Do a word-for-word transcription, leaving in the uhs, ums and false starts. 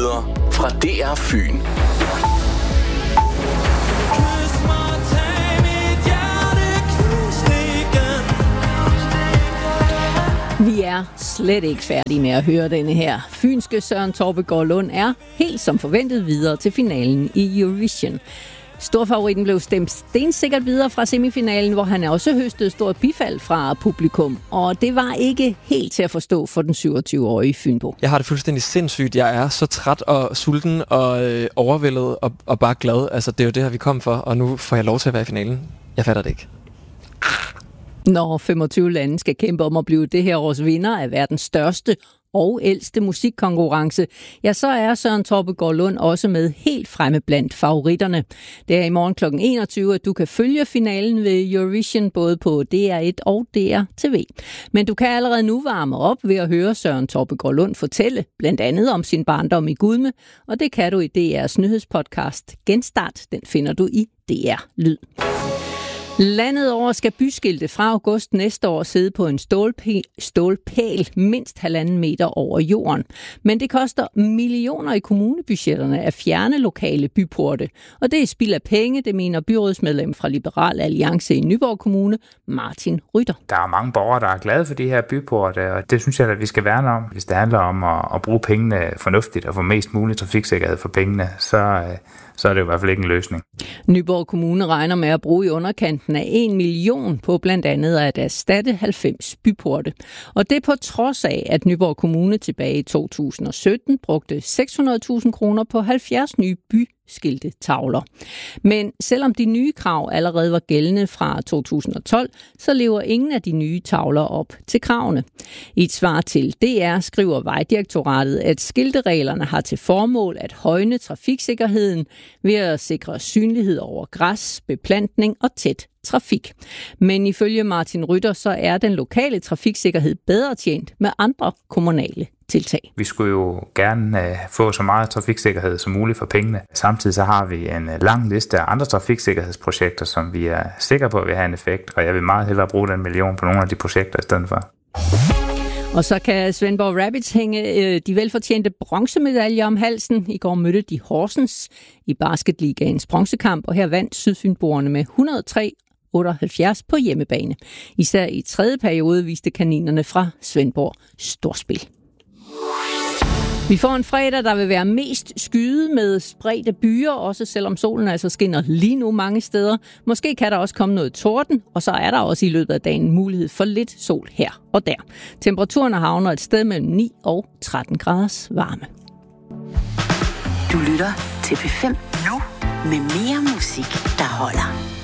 Nyheder fra D R Fyn. Vi er slet ikke færdige med at høre denne her. Fynske Søren Torpegaard Lund er helt som forventet videre til finalen i Eurovision. Storfavoritten blev stemt stensikkert videre fra semifinalen, hvor han også høstede stort bifald fra publikum. Og det var ikke helt til at forstå for den syvogtyve-årige Fynbo. Jeg har det fuldstændig sindssygt. Jeg er så træt og sulten og øh, overvældet og, og bare glad. Altså, det er jo det her, vi kom for, og nu får jeg lov til at være i finalen. Jeg fatter det ikke. Når femogtyve lande skal kæmpe om at blive det her års vinder af verdens største og ældste musikkonkurrence, ja, så er Søren Torpegaard Lund også med helt fremme blandt favoritterne. Det er i morgen klokken enogtyve, at du kan følge finalen ved Eurovision både på D R et og D R T V. Men du kan allerede nu varme op ved at høre Søren Torpegaard Lund fortælle blandt andet om sin barndom i Gudme, og det kan du i D R's nyhedspodcast Genstart. Den finder du i D R Lyd. Landet over skal byskilte fra august næste år sidde på en stålpæl, stålpæl mindst halvanden meter over jorden. Men det koster millioner i kommunebudgetterne at fjerne lokale byporte. Og det er spild af penge, det mener byrådsmedlem fra Liberal Alliance i Nyborg Kommune, Martin Rytter. Der er mange borgere, der er glade for de her byporte, og det synes jeg, at vi skal værne om. Hvis det handler om at, at bruge pengene fornuftigt og få mest mulig trafiksikkerhed for pengene, så, så er det jo i hvert fald ikke en løsning. Nyborg Kommune regner med at bruge i underkanten af en million på blandt andet at erstatte halvfems byporte. Og det på trods af, at Nyborg Kommune tilbage i to tusind og sytten brugte seks hundrede tusind kroner på halvfjerds nye byskilte tavler. Men selvom de nye krav allerede var gældende fra to tusind og tolv, så lever ingen af de nye tavler op til kravene. I et svar til D R skriver Vejdirektoratet, at skiltereglerne har til formål at højne trafiksikkerheden ved at sikre synlighed over græs, beplantning og tæt trafik. Men ifølge Martin Rytter, så er den lokale trafiksikkerhed bedre tjent med andre kommunale tiltag. Vi skulle jo gerne uh, få så meget trafiksikkerhed som muligt for pengene. Samtidig så har vi en uh, lang liste af andre trafiksikkerhedsprojekter, som vi er sikre på vil have en effekt, og jeg vil meget hellere bruge den million på nogle af de projekter i stedet for. Og så kan Svendborg Rabbits hænge øh, de velfortjente bronzemedaljer om halsen. I går mødte de Horsens i basketligaens bronzekamp, og her vandt Sydfynboerne med et hundrede og tre otteoghalvfjerds på hjemmebane. Især i tredje periode viste kaninerne fra Svendborg storspil. Vi får en fredag, der vil være mest skyet med spredte byer, også selvom solen altså skinner lige nu mange steder. Måske kan der også komme noget torden, og så er der også i løbet af dagen mulighed for lidt sol her og der. Temperaturen havner et sted mellem ni og tretten graders varme. Du lytter til P fem nu med mere musik, der holder.